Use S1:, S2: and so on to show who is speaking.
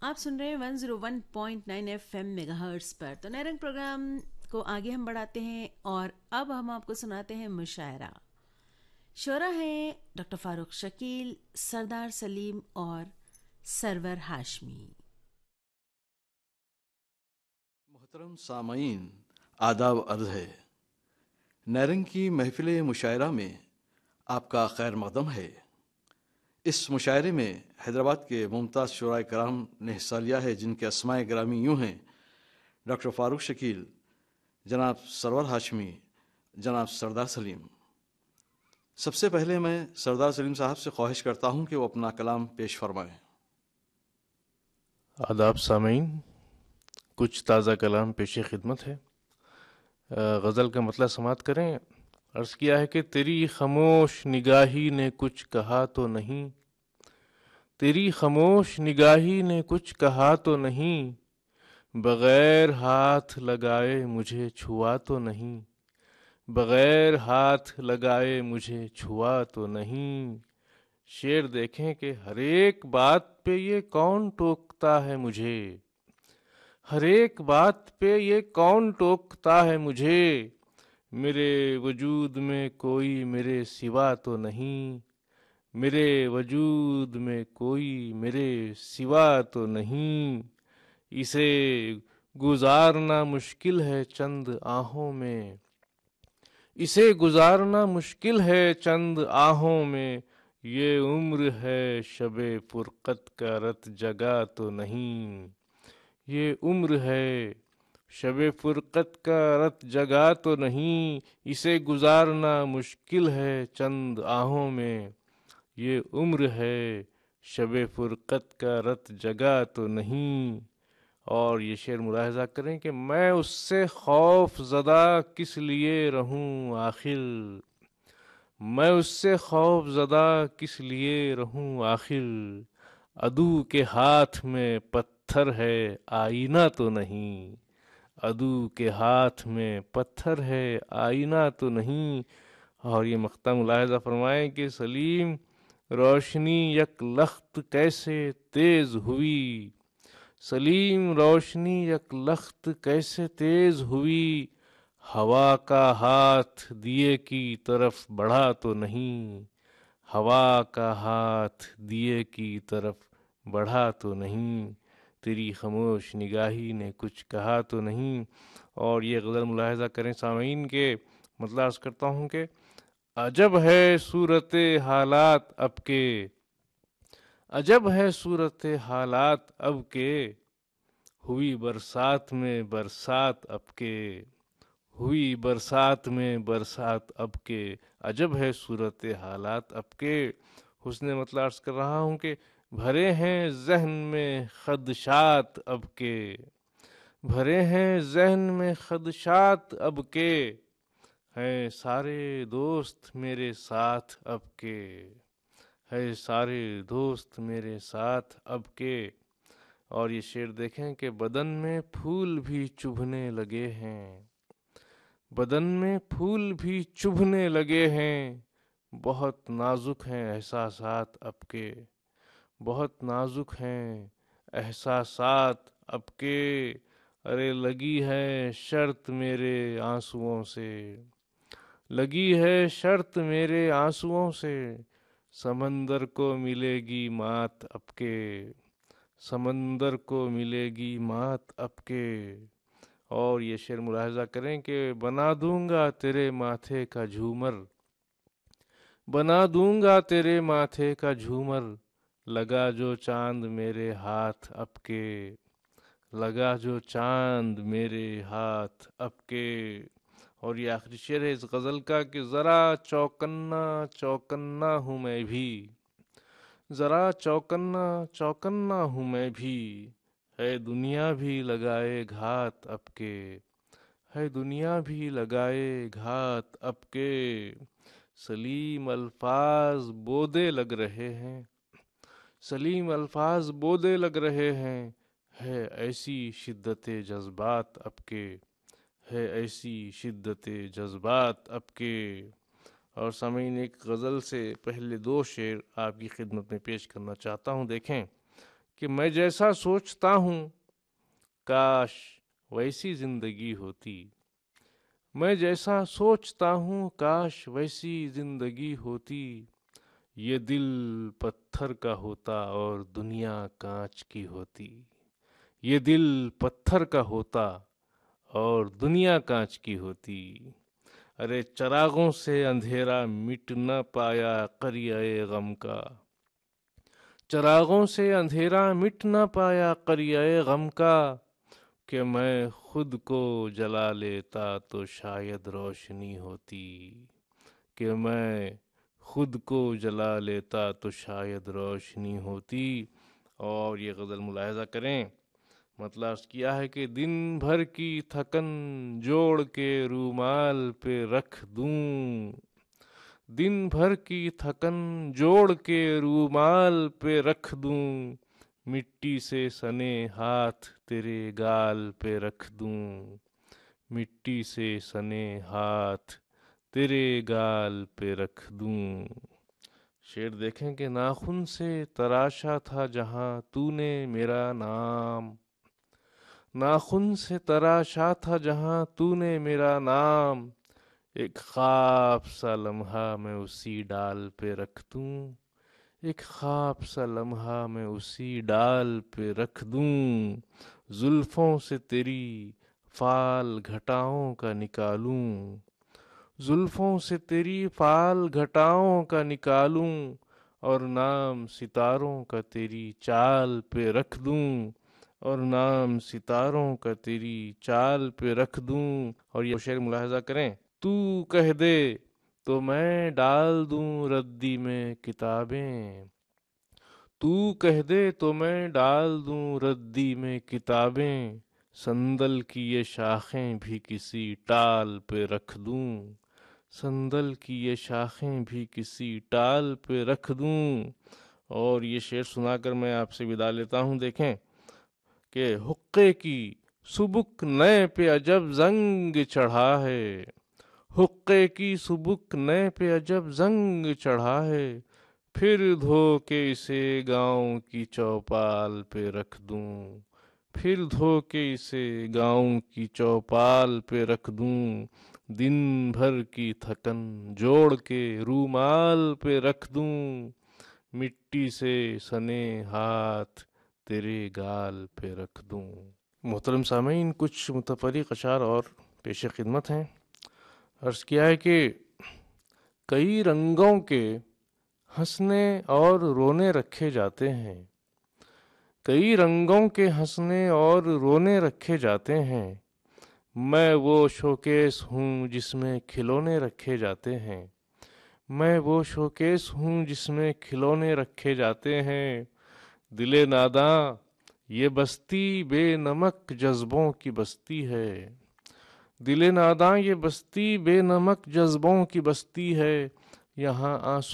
S1: आप सुन रहे हैं 101.9 एफएम मेगाहर्ट्ज़ पर। तो नए रंग प्रोग्राम को आगे हम बढ़ाते हैं और अब हम आपको सुनाते हैं मुशायरा। शोरा हैं डॉक्टर फारूक शकील, सरदार सलीम और सरवर हाशमी।
S2: मोहतरम सामईन, आदाब अर्ज है। नैरंग की महफिल मुशायरा में आपका खैर मकदम है। इस मुशायरे में हैदराबाद के मुमताज़ शुराए कराम ने हिस्सा लिया है, जिनके अस्माए ग्रामी यूँ हैं: डॉक्टर फारूक शकील, जनाब सरवर हाशमी, जनाब सरदार सलीम। सबसे पहले मैं सरदार सलीम साहब से ख्वाहिश करता हूँ कि वो अपना कलाम पेश फरमाएँ।
S3: आदाब सामीन, कुछ ताज़ा कलाम पेश खिदमत है। गज़ल का मतलब समात करें। अर्ज़ किया है कि तेरी खामोश निगाही ने कुछ कहा तो नहीं, तेरी खामोश निगाही ने कुछ कहा तो नहीं, बग़ैर हाथ लगाए मुझे छुआ तो नहीं, बग़ैर हाथ लगाए मुझे छुआ तो नहीं। शेर देखें कि हर एक बात पे ये कौन टोकता है मुझे, हर एक बात पे ये कौन टोकता है मुझे, मेरे वजूद में कोई मेरे सिवा तो नहीं, मेरे वजूद में कोई मेरे सिवा तो नहीं। इसे गुजारना मुश्किल है चंद आहों में, इसे गुजारना मुश्किल है चंद आहों में, ये उम्र है शबे फुरकत का रत जगा तो नहीं, ये उम्र है शबे फुरकत का रत जगा तो नहीं, इसे गुजारना मुश्किल है चंद आहों में, ये उम्र है शबे फुरकत का रत जगा तो नहीं। और ये शेर मुलाहजा करें कि मैं उससे खौफ ज़दा किस लिए रहूं आखिर, मैं उससे खौफ ज़दा किस लिए रहूं आखिर, अदू के हाथ में पत्थर है आईना तो नहीं, अदू के हाथ में पत्थर है आईना तो नहीं। और ये मख्ता मुलाहजा फरमाएं कि सलीम, रोशनी यक लख्त कैसे तेज हुई, सलीम रोशनी यक लख्त कैसे तेज हुई, हवा का हाथ दिए की तरफ बढ़ा तो नहीं, हवा का हाथ दिए की तरफ बढ़ा तो नहीं, तेरी खामोश निगाही ने कुछ कहा तो नहीं। और ये गज़ल मुलाहजा करें सामीन के, मतलब अर्ज़ करता हूँ कि अजब है सूरत हालात अब के, अजब है सूरत हालात अब के, हुई बरसात में बरसात अब के, हुई बरसात में बरसात अब के, अजब है सूरत हालात अब के। हुस्न मतलब अर्ज़ कर रहा हूँ कि भरे हैं जहन में खदशात अब के, भरे हैं जहन में खदशात अब के, हैं सारे दोस्त मेरे साथ अब के, है सारे दोस्त मेरे साथ अब के। और ये शेर देखें कि बदन में फूल भी चुभने लगे हैं, बदन में फूल भी चुभने लगे हैं, बहुत नाजुक हैं एहसासात अब के, बहुत नाजुक हैं एहसासात अब के, अरे लगी है शर्त मेरे आंसुओं से, लगी है शर्त मेरे आंसुओं से, समंदर को मिलेगी मात अब के, समंदर को मिलेगी मात अब के। और ये शेर मुलाहजा करें कि बना दूंगा तेरे माथे का झूमर, बना दूंगा तेरे माथे का झूमर, लगा जो चांद मेरे हाथ अब के, लगा जो चांद मेरे हाथ अब के। और ये आखिरी शेर है इस गज़ल का कि ज़रा चौकन्ना चौकन्ना हूँ मैं भी, ज़रा चौकन्ना चौकन्ना हूँ मैं भी, है दुनिया भी लगाए घात अब के, है दुनिया भी लगाए घात अब के। सलीम अल्फाज बोदे लग रहे हैं, सलीम अल्फाज बोदे लग रहे हैं, है ऐसी शिद्दत जज्बात अब के, है ऐसी शिद्दत जज्बात अब के। और सामीन एक गज़ल से पहले दो शेर आपकी खिदमत में पेश करना चाहता हूँ। देखें کہ میں جیسا سوچتا ہوں کاش ویسی زندگی ہوتی، میں جیسا سوچتا ہوں کاش ویسی زندگی ہوتی، یہ دل پتھر کا ہوتا اور دنیا کانچ کی ہوتی، یہ دل پتھر کا ہوتا اور دنیا کانچ کی ہوتی۔ ارے چراغوں سے اندھیرا مٹ نہ پایا قریۂ غم کا، چراغوں سے اندھیرا مٹ نہ پایا قریۂ غم کا، کہ میں خود کو جلا لیتا تو شاید روشنی ہوتی، کہ میں خود کو جلا لیتا تو شاید روشنی ہوتی۔ اور یہ غزل ملاحظہ کریں، مطلب اس کیا ہے کہ دن بھر کی تھکن جوڑ کے رومال پہ رکھ دوں، دن بھر کی تھکن جوڑ کے رومال پہ رکھ دوں، مٹی سے سنے ہاتھ تیرے گال پہ رکھ دوں، مٹی سے سنے ہاتھ تیرے گال پہ رکھ دوں۔ شعر دیکھیں کہ ناخن سے تراشا تھا جہاں تو نے میرا نام، ناخن سے تراشا تھا جہاں تو نے میرا نام، ایک خواب سا لمحہ میں اسی ڈال پہ رکھ دوں، ایک خواب سا لمحہ میں اسی ڈال پہ رکھ دوں، زلفوں سے تیری فال گھٹاؤں کا نکالوں، زلفوں سے تیری فال گھٹاؤں کا نکالوں، اور نام ستاروں کا تیری چال پہ رکھ دوں، اور نام ستاروں کا تیری چال پہ رکھ دوں۔ اور یہ شعر ملاحظہ کریں، تو کہہ دے تو میں ڈال دوں ردی میں کتابیں، تو کہہ دے تو میں ڈال دوں ردی میں کتابیں، سندل کی یہ شاخیں بھی کسی ٹال پہ رکھ دوں، سندل کی یہ شاخیں بھی کسی ٹال پہ رکھ دوں۔ اور یہ شعر سنا کر میں آپ سے ودا لیتا ہوں۔ دیکھیں کہ حقے کی سبک نئے پہ عجب زنگ چڑھا ہے، حقے کی سبک نئے پہ عجب زنگ چڑھا ہے، پھر دھو کے اسے گاؤں کی چوپال پہ رکھ دوں، پھر دھو کے اسے گاؤں کی چوپال پہ رکھ دوں، دن بھر کی تھکن جوڑ کے رومال پہ رکھ دوں، مٹی سے سنے ہاتھ تیرے گال پہ رکھ دوں۔ محترم سامعین، کچھ متفرق اشعار اور پیش خدمت ہیں۔ عرض کیا ہے کہ کئی رنگوں کے ہنسنے اور رونے رکھے جاتے ہیں، کئی رنگوں کے ہنسنے اور رونے رکھے جاتے ہیں، میں وہ شوکیس ہوں جس میں کھلونے رکھے جاتے ہیں، میں وہ شوکیس ہوں جس میں کھلونے رکھے جاتے ہیں، دل ناداں یہ بستی بے نمک جذبوں کی بستی ہے، دل ناداں یہ بستی بے نمک جذبوں کی بستی ہے، یہاں آنسو